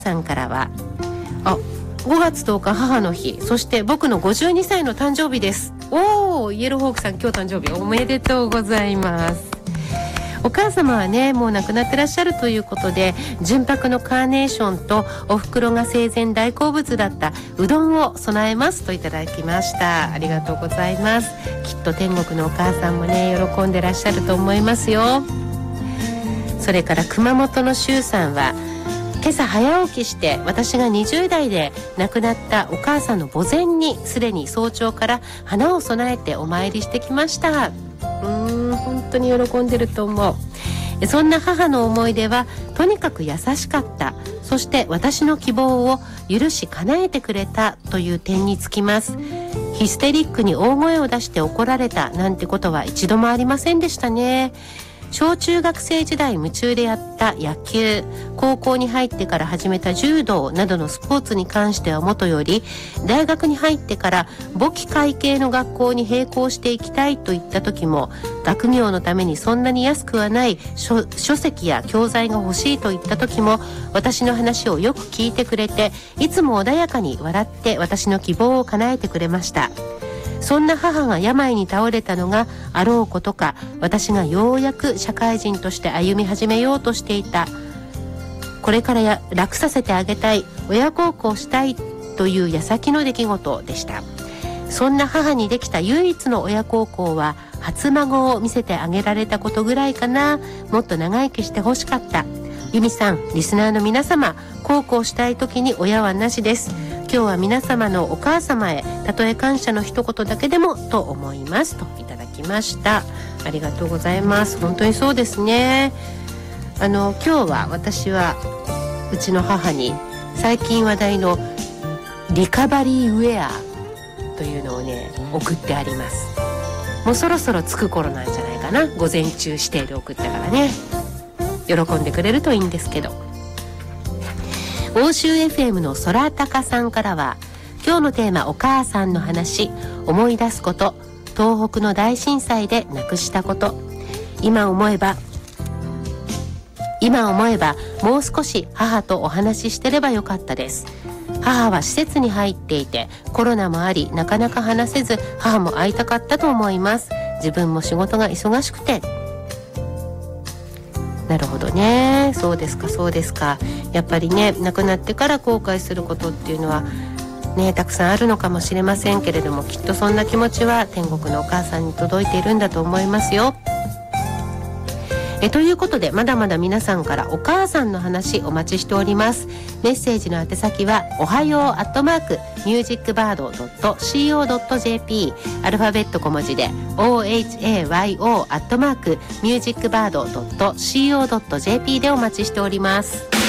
さんからは、5月10日母の日、そして僕の52歳の誕生日です。イエローホークさん、今日誕生日おめでとうございます。お母様はね、もう亡くなってらっしゃるということで、純白のカーネーションとお袋が生前大好物だったうどんを備えますといただきました。ありがとうございます。きっと天国のお母さんもね、喜んでらっしゃると思いますよ。それから熊本の周さんは、今朝早起きして私が20代で亡くなったお母さんの墓前にすでに早朝から花を備えてお参りしてきました。本当に喜んでると思う。そんな母の思い出はとにかく優しかった。そして私の希望を許し叶えてくれたという点につきます。ヒステリックに大声を出して怒られたなんてことは一度もありませんでしたね。小中学生時代夢中でやった野球、高校に入ってから始めた柔道などのスポーツに関してはもとより、大学に入ってから簿記会計の学校に並行していきたいといった時も、学業のためにそんなに安くはない書籍や教材が欲しいといった時も、私の話をよく聞いてくれて、いつも穏やかに笑って私の希望を叶えてくれました。そんな母が病に倒れたのがあろうことか、私がようやく社会人として歩み始めようとしていた、これから楽させてあげたい、親孝行したいという矢先の出来事でした。そんな母にできた唯一の親孝行は、初孫を見せてあげられたことぐらいかな。もっと長生きしてほしかった。由美さん、リスナーの皆様、孝行したい時に親はなしです。今日は皆様のお母様へ、たとえ感謝の一言だけでもと思いますといただきました。ありがとうございます。本当にそうですね。今日は私はうちの母に最近話題のリカバリーウェアというのをね、送ってあります。もうそろそろ着く頃なんじゃないかな。午前中指定で送ったからね、喜んでくれるといいんですけど。欧州 FM の空高さんからは、今日のテーマ、お母さんの話、思い出すこと、東北の大震災で亡くしたこと。今思えばもう少し母とお話ししてればよかったです。母は施設に入っていて、コロナもありなかなか話せず、母も会いたかったと思います。自分も仕事が忙しくて。なるほどね。そうですか、そうですか。やっぱりね、亡くなってから後悔することっていうのはね、たくさんあるのかもしれませんけれども、きっとそんな気持ちは天国のお母さんに届いているんだと思いますよ。ということで、まだまだ皆さんからお母さんの話お待ちしております。メッセージの宛先は、おはよう@musicbird.co.jp、 アルファベット小文字で ohayo@musicbird.co.jp でお待ちしております。